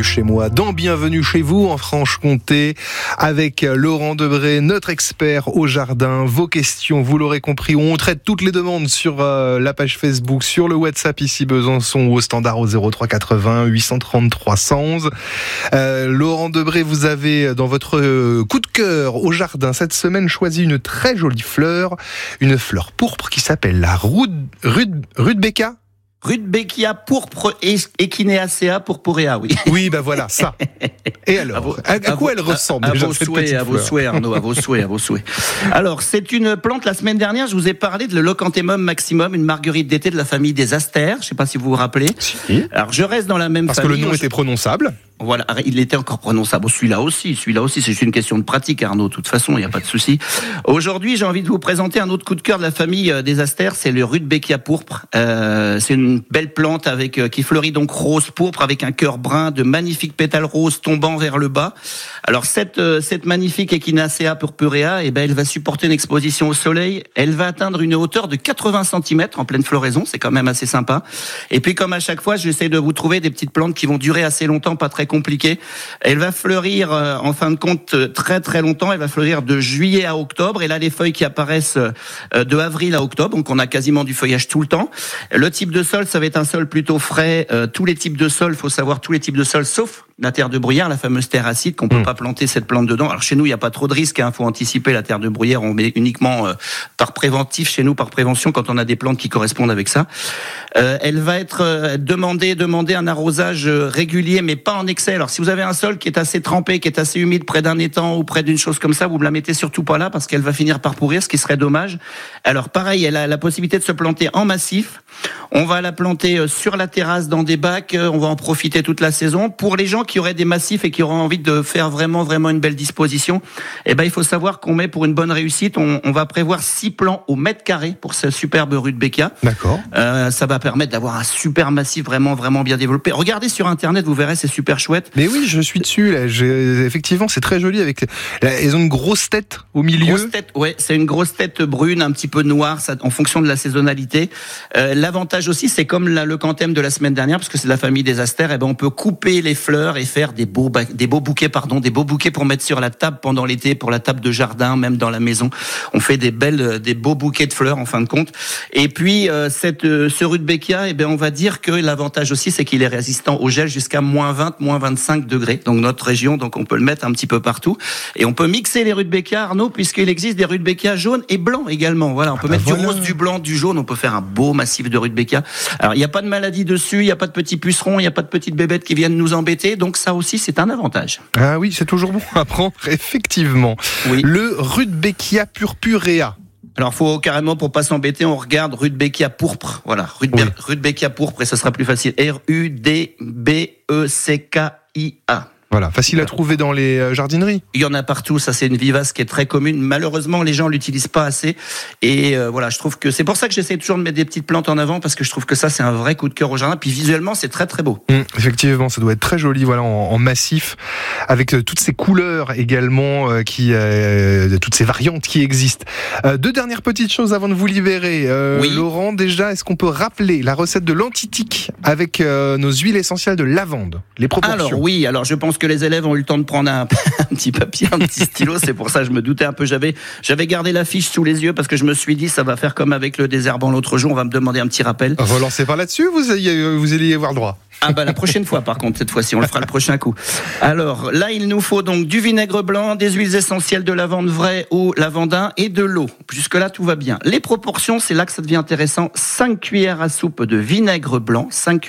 Bienvenue chez moi, dans Bienvenue chez vous en Franche-Comté, avec Laurent Debré, notre expert au jardin. Vos questions, vous l'aurez compris, on traite toutes les demandes sur la page Facebook, sur le WhatsApp ici Besançon ou au standard au 03 80 830 311. Laurent Debré, vous avez dans votre coup de cœur au jardin cette semaine choisi une très jolie fleur, une fleur pourpre qui s'appelle la Rudbeckia. Rudbeckia pourpre Echinacea purpurea, oui. Oui, ben voilà, ça. Et alors, à quoi elle ressemble à vos souhaits, Arnaud, à vos souhaits. Alors, c'est une plante, la semaine dernière, je vous ai parlé de l'Leucanthemum maximum, une marguerite d'été de la famille des astères. Je ne sais pas si vous vous rappelez. Si. Alors, je reste dans la même famille. Parce que le nom était prononçable. Voilà, il était encore prononçable. Celui-là aussi, c'est une question de pratique, Arnaud. De toute façon, il n'y a pas de souci. Aujourd'hui, j'ai envie de vous présenter un autre coup de cœur de la famille des astères, c'est le Rudbeckia pourpre. C'est une belle plante qui fleurit donc rose pourpre avec un cœur brun, de magnifiques pétales roses tombant vers le bas. Alors cette magnifique Echinacea purpurea, elle va supporter une exposition au soleil. Elle va atteindre une hauteur de 80 cm en pleine floraison. C'est quand même assez sympa. Et puis comme à chaque fois, j'essaie de vous trouver des petites plantes qui vont durer assez longtemps, pas très compliqué. Elle va fleurir en fin de compte très très longtemps. Elle va fleurir de juillet à octobre. Et là, les feuilles qui apparaissent de avril à octobre. Donc on a quasiment du feuillage tout le temps. Le type de sol, ça va être un sol plutôt frais. Tous les types de sol, faut savoir tous les types de sol, sauf la terre de bruyère, la fameuse terre acide, qu'on peut pas planter cette plante dedans. Alors chez nous, il n'y a pas trop de risques. Faut anticiper la terre de bruyère. On met uniquement par préventif chez nous, par prévention, quand on a des plantes qui correspondent avec ça. Elle va être demander un arrosage régulier, mais pas en excès. Alors si vous avez un sol qui est assez trempé, qui est assez humide près d'un étang ou près d'une chose comme ça, vous me la mettez surtout pas là parce qu'elle va finir par pourrir, ce qui serait dommage. Alors pareil, elle a la possibilité de se planter en massif. On va la planter sur la terrasse dans des bacs. On va en profiter toute la saison. Pour les gens qui auraient des massifs et qui auraient envie de faire vraiment une belle disposition, il faut savoir qu'on met pour une bonne réussite, on va prévoir 6 plants au mètre carré pour ce superbe Rudbeckia. D'accord. Ça va permettre d'avoir un super massif vraiment bien développé. Regardez sur internet, vous verrez, c'est super chouette. Mais oui, je suis dessus là. Effectivement, c'est très joli avec. Elles ont une grosse tête au milieu. Grosse tête, ouais, c'est une grosse tête brune, un petit peu noire, ça, en fonction de la saisonnalité. L'avantage aussi, c'est comme l'Leucanthème de la semaine dernière, parce que c'est de la famille des astères. On peut couper les fleurs et faire des beaux bouquets pour mettre sur la table pendant l'été, pour la table de jardin, même dans la maison. On fait des beaux bouquets de fleurs en fin de compte. Et puis ce Rudbeckia, on va dire que l'avantage aussi, c'est qu'il est résistant au gel jusqu'à -20, -25 degrés. Donc notre région, donc on peut le mettre un petit peu partout. Et on peut mixer les Rudbeckia, Arnaud, puisqu'il existe des Rudbeckia jaunes et blancs également. Voilà, on peut mettre du rose, du blanc, du jaune. On peut faire un beau massif de Rudbeckia. Alors il n'y a pas de maladie dessus, il n'y a pas de petits pucerons, il n'y a pas de petites bébêtes qui viennent nous embêter. Donc ça aussi, c'est un avantage. Ah oui, c'est toujours bon à prendre, effectivement. Oui. Le Rudbeckia purpurea. Alors, faut carrément, pour pas s'embêter, on regarde Rudbeckia pourpre. Voilà, Rudbeckia pourpre, et ça sera plus facile. Rudbeckia. Voilà, facile à trouver dans les jardineries. Il y en a partout, ça c'est une vivace qui est très commune. Malheureusement, les gens l'utilisent pas assez. Et je trouve que c'est pour ça que j'essaie toujours de mettre des petites plantes en avant, parce que je trouve que ça c'est un vrai coup de cœur au jardin. Puis visuellement, c'est très très beau. Effectivement, ça doit être très joli, voilà, en massif, avec toutes ces couleurs également, toutes ces variantes qui existent. 2 dernières petites choses avant de vous libérer. Oui. Laurent, déjà, est-ce qu'on peut rappeler la recette de l'antitique avec nos huiles essentielles de lavande, les proportions? Alors je pense que les élèves ont eu le temps de prendre un petit papier, un petit stylo. C'est pour ça que je me doutais un peu. J'avais gardé la fiche sous les yeux parce que je me suis dit ça va faire comme avec le désherbant l'autre jour. On va me demander un petit rappel. Relancez pas là-dessus, vous allez y avoir droit. La prochaine fois, par contre, cette fois-ci, on le fera le prochain coup. Alors, là, il nous faut donc du vinaigre blanc, des huiles essentielles de lavande vraie ou lavandin et de l'eau. Jusque-là, tout va bien. Les proportions, c'est là que ça devient intéressant. 5 cuillères à soupe de vinaigre blanc,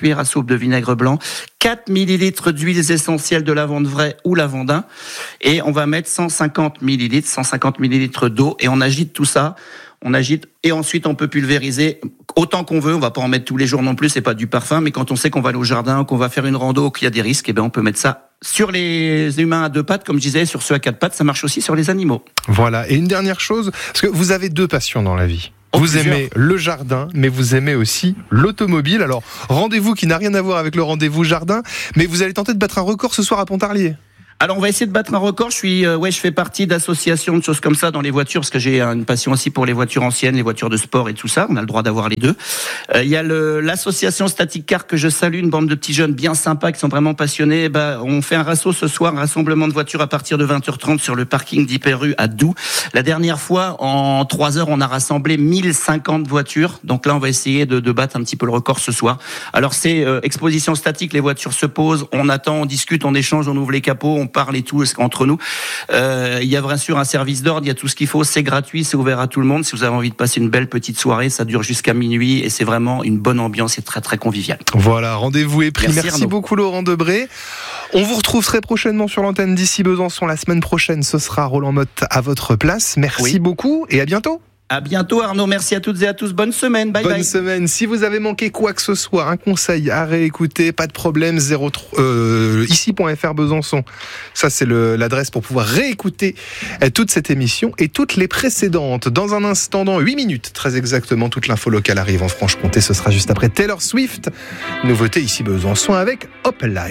4 millilitres d'huiles essentielles de lavande vraie ou lavandin, et on va mettre 150 millilitres d'eau, et on agite tout ça. On agite et ensuite on peut pulvériser autant qu'on veut. On va pas en mettre tous les jours non plus, c'est pas du parfum, mais quand on sait qu'on va aller au jardin, qu'on va faire une rando, qu'il y a des risques, on peut mettre ça sur les humains à 2 pattes, comme je disais, sur ceux à 4 pattes, ça marche aussi sur les animaux. Voilà. Et une dernière chose, parce que vous avez 2 passions dans la vie. Vous aimez le jardin, mais vous aimez aussi l'automobile. Alors, rendez-vous qui n'a rien à voir avec le rendez-vous jardin, mais vous allez tenter de battre un record ce soir à Pontarlier. Alors on va essayer de battre un record. Je fais partie d'associations de choses comme ça dans les voitures parce que j'ai une passion aussi pour les voitures anciennes, les voitures de sport et tout ça. On a le droit d'avoir les deux. Il y a l'association Static Car que je salue, une bande de petits jeunes bien sympas qui sont vraiment passionnés. On fait un rasso ce soir, un rassemblement de voitures à partir de 20h30 sur le parking d'Hyper-U à Doux. La dernière fois, en 3 heures, on a rassemblé 1050 voitures. Donc là, on va essayer de battre un petit peu le record ce soir. Alors c'est exposition statique, les voitures se posent, on attend, on discute, on échange, on ouvre les capots, on parle et tout entre nous. Il y a bien sûr un service d'ordre, il y a tout ce qu'il faut, c'est gratuit, c'est ouvert à tout le monde. Si vous avez envie de passer une belle petite soirée, ça dure jusqu'à minuit et c'est vraiment une bonne ambiance et très très convivial. Voilà, rendez-vous est pris. Merci Arnaud. Beaucoup Laurent Debré. On vous retrouve très prochainement sur l'antenne d'ici Besançon. La semaine prochaine, ce sera Roland Motte à votre place. Merci beaucoup et à bientôt. À bientôt Arnaud, merci à toutes et à tous, bonne semaine, bye bye. Bonne semaine, si vous avez manqué quoi que ce soit, un conseil à réécouter, pas de problème, ici.fr Besançon, ça c'est l'adresse pour pouvoir réécouter toute cette émission et toutes les précédentes. Dans un instant, dans 8 minutes, très exactement, toute l'info locale arrive en Franche-Comté, ce sera juste après Taylor Swift, nouveauté ici Besançon avec Hop Live.